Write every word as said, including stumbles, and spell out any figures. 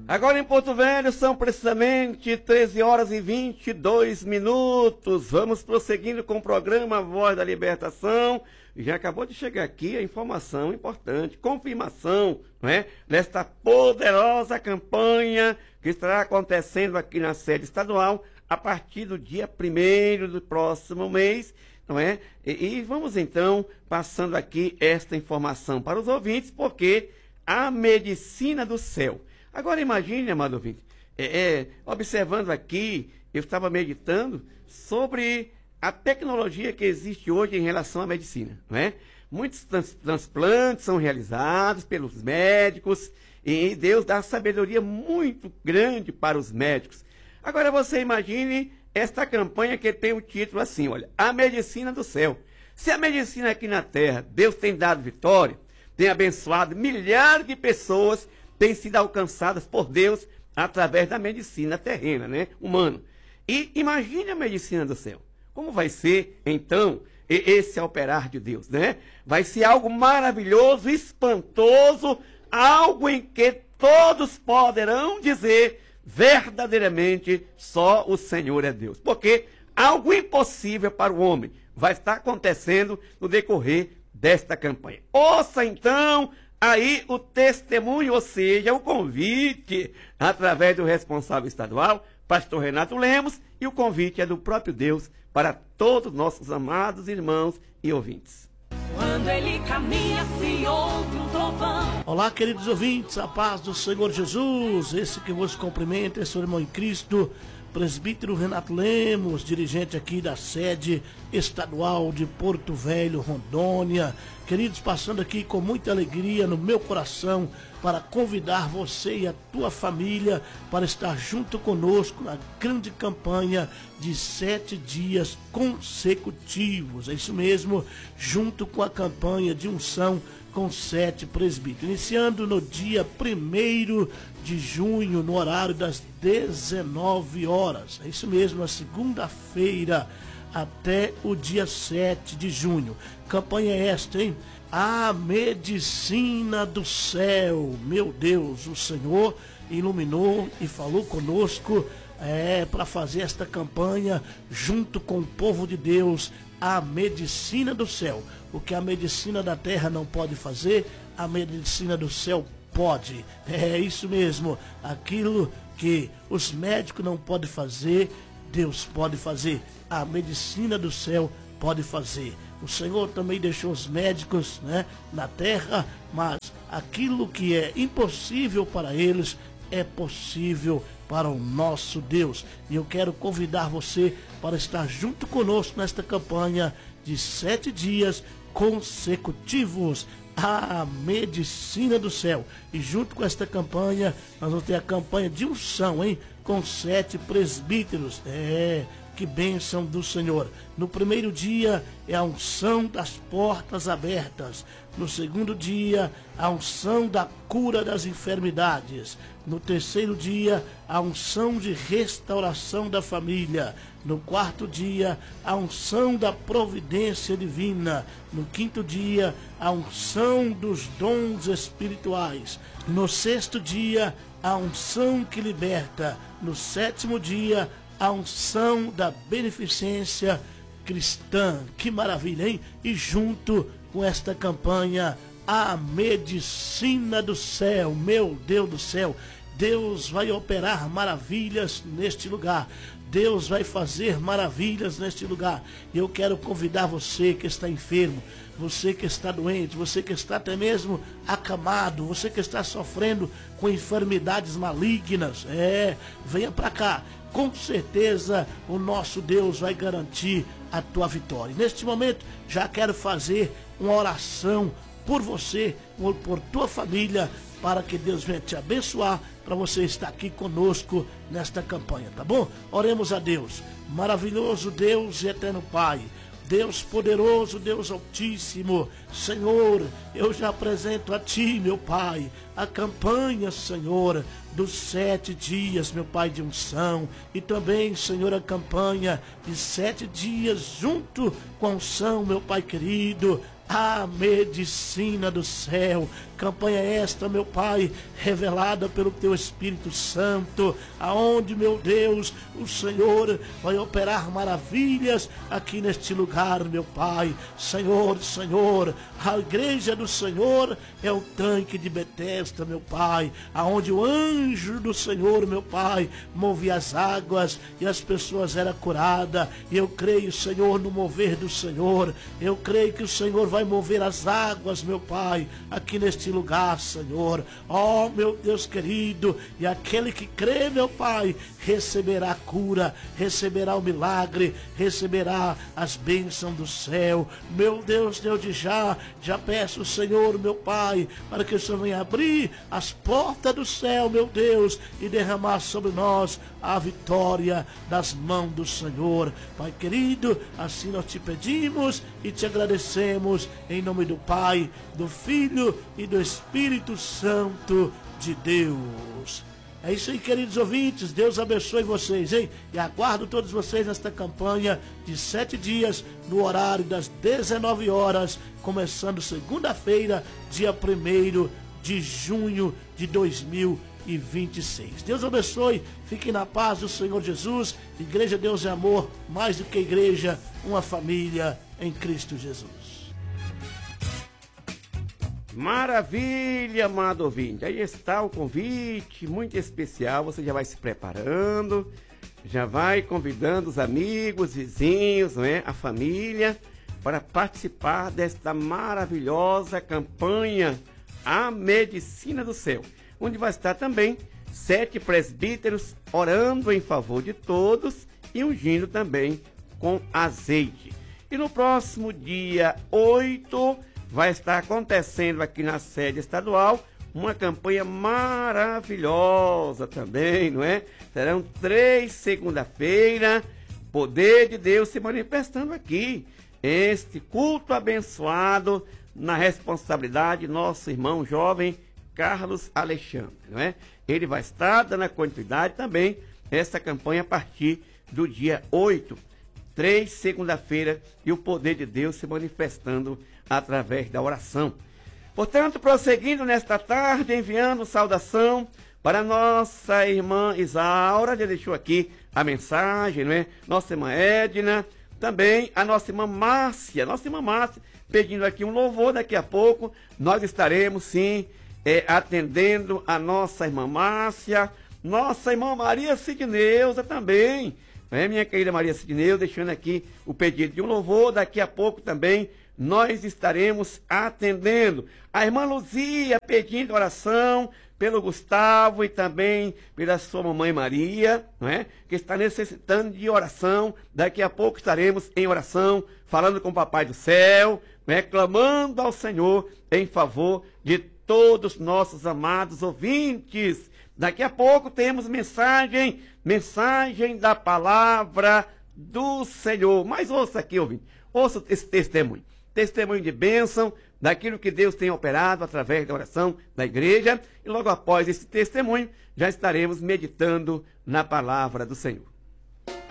Agora em Porto Velho são precisamente treze horas e vinte e dois minutos. Vamos prosseguindo com o programa Voz da Libertação. Já acabou de chegar aqui a informação importante, confirmação, não é? Nesta poderosa campanha que estará acontecendo aqui na sede estadual a partir do dia primeiro do próximo mês, não é? E, e vamos então passando aqui esta informação para os ouvintes, porque a medicina do céu. Agora imagine, amado ouvinte, é, é, observando aqui, eu estava meditando sobre a tecnologia que existe hoje em relação à medicina, não é? Muitos trans, transplantes são realizados pelos médicos e Deus dá sabedoria muito grande para os médicos. Agora você imagine esta campanha que tem o título assim, olha, a medicina do céu. Se a medicina aqui na terra, Deus tem dado vitória, tem abençoado milhares de pessoas, têm sido alcançadas por Deus através da medicina terrena, né, humana. E imagine a medicina do céu. Como vai ser, então, esse operar de Deus, né? Vai ser algo maravilhoso, espantoso, algo em que todos poderão dizer verdadeiramente só o Senhor é Deus. Porque algo impossível para o homem vai estar acontecendo no decorrer desta campanha. Ouça então aí o testemunho, ou seja, o convite através do responsável estadual, pastor Renato Lemos, e o convite é do próprio Deus para todos nossos amados irmãos e ouvintes. Quando ele caminha, se ouve um trovão. Olá, queridos ouvintes, a paz do Senhor Jesus. Esse que vos cumprimenta é seu irmão em Cristo, presbítero Renato Lemos, dirigente aqui da sede estadual de Porto Velho, Rondônia. Queridos, passando aqui com muita alegria no meu coração para convidar você e a tua família para estar junto conosco na grande campanha de sete dias consecutivos. É isso mesmo, junto com a campanha de unção com sete presbíteros. Iniciando no dia primeiro de junho, no horário das dezenove horas. É isso mesmo, na segunda-feira até o dia sete de junho. Campanha esta, hein? A medicina do céu. Meu Deus, o Senhor iluminou e falou conosco é, para fazer esta campanha junto com o povo de Deus. A medicina do céu. O que a medicina da terra não pode fazer, a medicina do céu pode. É isso mesmo. Aquilo que os médicos não podem fazer, Deus pode fazer. A medicina do céu pode fazer. O Senhor também deixou os médicos, né, na terra, mas aquilo que é impossível para eles é possível para o nosso Deus. E eu quero convidar você para estar junto conosco nesta campanha de sete dias consecutivos. A medicina do céu. E junto com esta campanha, nós vamos ter a campanha de unção, hein? Com sete presbíteros. É, que bênção do Senhor. No primeiro dia é a unção das portas abertas. No segundo dia, a unção da cura das enfermidades. No terceiro dia, a unção de restauração da família. No quarto dia, a unção da providência divina. No quinto dia, a unção dos dons espirituais. No sexto dia, a unção que liberta. No sétimo dia, a unção da beneficência cristã. Que maravilha, hein? E junto com esta campanha, a medicina do céu. Meu Deus do céu, Deus vai operar maravilhas neste lugar. Deus vai fazer maravilhas neste lugar. E eu quero convidar você que está enfermo, você que está doente, você que está até mesmo acamado, você que está sofrendo com enfermidades malignas. É, venha para cá. Com certeza o nosso Deus vai garantir a tua vitória. Neste momento já quero fazer uma oração por você, por, por tua família, para que Deus venha te abençoar, para você estar aqui conosco nesta campanha, tá bom? Oremos a Deus. Maravilhoso Deus e eterno Pai, Deus poderoso, Deus altíssimo, Senhor, eu já apresento a Ti, meu Pai, a campanha, Senhor, dos sete dias, meu Pai, de unção, e também, Senhor, a campanha de sete dias junto com a unção, meu Pai querido, a medicina do céu. Campanha esta, meu Pai, revelada pelo Teu Espírito Santo, aonde, meu Deus, o Senhor vai operar maravilhas aqui neste lugar, meu Pai. Senhor, Senhor, a igreja do Senhor é o tanque de Betesda, meu Pai, aonde o anjo do Senhor, meu Pai, movia as águas e as pessoas eram curadas. E eu creio, Senhor, no mover do Senhor. Eu creio que o Senhor vai mover as águas, meu Pai, aqui neste lugar, Senhor. Oh, meu Deus querido, e aquele que crê, meu Pai, receberá a cura, receberá o milagre, receberá as bênçãos do céu. Meu Deus, Deus de já, já peço, Senhor, meu Pai, para que o Senhor venha abrir as portas do céu, meu Deus, e derramar sobre nós a vitória das mãos do Senhor. Pai querido, assim nós te pedimos e te agradecemos, em nome do Pai, do Filho e do Espírito Santo de Deus. É isso aí, queridos ouvintes, Deus abençoe vocês, hein? E aguardo todos vocês nesta campanha de sete dias, no horário das dezenove horas, começando segunda-feira, dia primeiro de junho de dois mil e vinte e seis. Deus abençoe, fiquem na paz do Senhor Jesus. Igreja Deus é Amor, mais do que igreja, uma família em Cristo Jesus. Maravilha, amado ouvinte. Aí está o convite muito especial. Você já vai se preparando, já vai convidando os amigos, vizinhos, não é? A família, para participar desta maravilhosa campanha A Medicina do Céu, onde vai estar também sete presbíteros orando em favor de todos e ungindo também com azeite. E no próximo dia oito vai estar acontecendo aqui na sede estadual uma campanha maravilhosa também, não é? Serão três segunda-feira, poder de Deus se manifestando aqui. Este culto abençoado na responsabilidade de nosso irmão jovem Carlos Alexandre, não é? Ele vai estar dando continuidade também essa campanha a partir do dia oito, três segunda-feira, e o poder de Deus se manifestando através da oração. Portanto, prosseguindo nesta tarde, enviando saudação para nossa irmã Isaura, já deixou aqui a mensagem, não é? Nossa irmã Edna, também a nossa irmã Márcia, nossa irmã Márcia, pedindo aqui um louvor. Daqui a pouco nós estaremos, sim, é, atendendo a nossa irmã Márcia, nossa irmã Maria Sidneuza também, é, minha querida Maria Sidneuza, deixando aqui o pedido de um louvor. Daqui a pouco também nós estaremos atendendo a irmã Luzia, pedindo oração pelo Gustavo e também pela sua mamãe Maria, não é? Que está necessitando de oração. Daqui a pouco estaremos em oração, falando com o Papai do Céu, não é? Clamando ao Senhor em favor de todos os nossos amados ouvintes. Daqui a pouco temos mensagem, mensagem da palavra do Senhor. Mas ouça aqui, ouvinte, ouça esse testemunho. Testemunho de bênção daquilo que Deus tem operado através da oração da igreja. E logo após esse testemunho, já estaremos meditando na palavra do Senhor.